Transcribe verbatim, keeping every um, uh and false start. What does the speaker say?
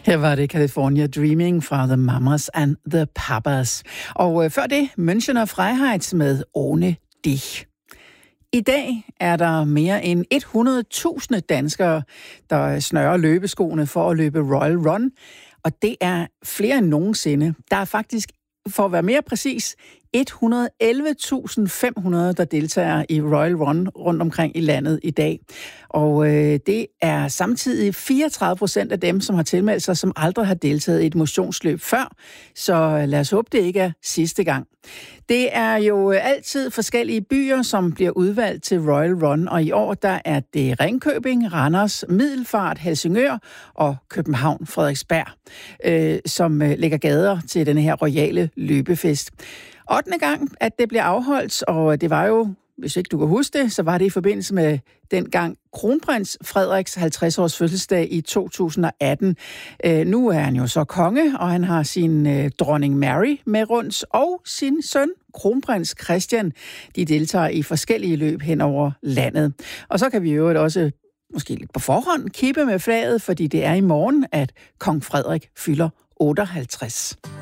Her var det California Dreaming fra The Mamas and the Papas. Og øh, før det, Münchener Freiheit med Ohne dich. I dag er der mere end hundrede tusind danskere, der snører løbeskoene for at løbe Royal Run. Og det er flere end nogensinde. Der er faktisk, for at være mere præcis, et hundrede og elleve tusind fem hundrede, der deltager i Royal Run rundt omkring i landet i dag. Og øh, det er samtidig fireogtredive procent af dem, som har tilmeldt sig, som aldrig har deltaget i et motionsløb før. Så lad os håbe, det ikke er sidste gang. Det er jo altid forskellige byer, som bliver udvalgt til Royal Run, og i år der er det Ringkøbing, Randers, Middelfart, Helsingør og København, Frederiksberg, øh, som øh, lægger gader til denne her royale løbefest. ottende gang, at det bliver afholdt, og det var jo, hvis ikke du kan huske det, så var det i forbindelse med dengang kronprins Frederiks halvtreds-års fødselsdag i to tusind og atten. Øh, nu er han jo så konge, og han har sin øh, dronning Mary med rundt, og sin søn, kronprins Christian. De deltager i forskellige løb hen over landet. Og så kan vi jo også, måske lidt på forhånd, kippe med flaget, fordi det er i morgen, at kong Frederik fylder otteoghalvtreds.